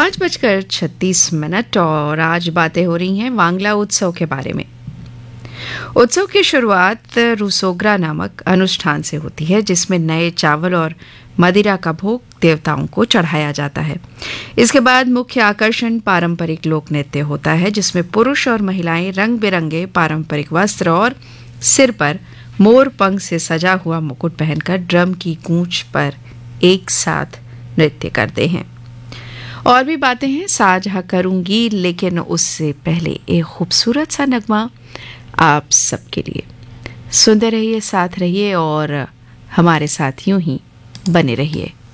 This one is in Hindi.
5:36 और आज बातें हो रही हैं वांगला उत्सव के बारे में। उत्सव की शुरुआत रुसोग्रा नामक अनुष्ठान से होती है, जिसमें नए चावल और मदिरा का भोग देवताओं को चढ़ाया जाता है। इसके बाद मुख्य आकर्षण पारंपरिक लोक नृत्य होता है, जिसमें पुरुष और महिलाएं रंग बिरंगे पारंपरिक वस्त्र और सिर पर मोर पंख से सजा हुआ मुकुट पहनकर ड्रम की गूंज पर एक साथ नृत्य करते हैं। और भी बातें हैं साझा करूंगी, लेकिन उससे पहले एक खूबसूरत सा नगमा आप सबके लिए। सुनते रहिए, साथ रहिए और हमारे साथ यूं ही बने रहिए।